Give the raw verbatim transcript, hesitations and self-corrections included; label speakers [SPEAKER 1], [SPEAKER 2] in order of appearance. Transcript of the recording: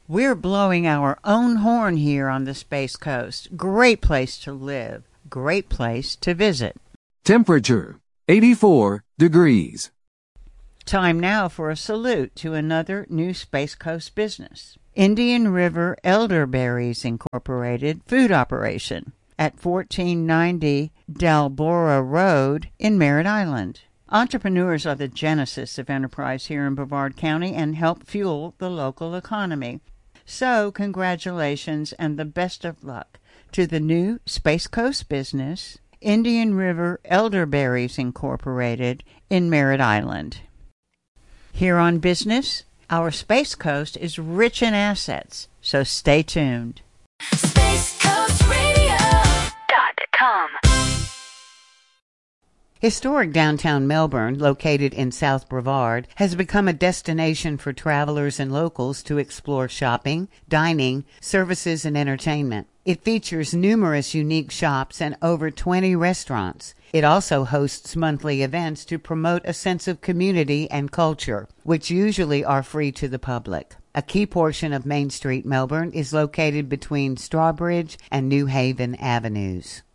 [SPEAKER 1] We're blowing our own horn here on the Space Coast. Great place to live. Great place to visit.
[SPEAKER 2] Temperature, eighty-four degrees.
[SPEAKER 1] Time now for a salute to another new Space Coast business. Indian River Elderberries Incorporated Food Operation at fourteen ninety Dalbora Road in Merritt Island. Entrepreneurs are the genesis of enterprise here in Brevard County and help fuel the local economy. So, congratulations and the best of luck to the new Space Coast business, Indian River Elderberries Incorporated in Merritt Island. Here on Business, our Space Coast is rich in assets, so stay tuned.
[SPEAKER 3] Space Coast Radio dot com.
[SPEAKER 4] Historic downtown Melbourne, located in South Brevard, has become a destination for travelers and locals to explore shopping, dining, services, and entertainment. It features numerous unique shops and over twenty restaurants. It also hosts monthly events to promote a sense of community and culture, which usually are free to the public. A key portion of Main Street, Melbourne, is located between Strawbridge and New Haven Avenues.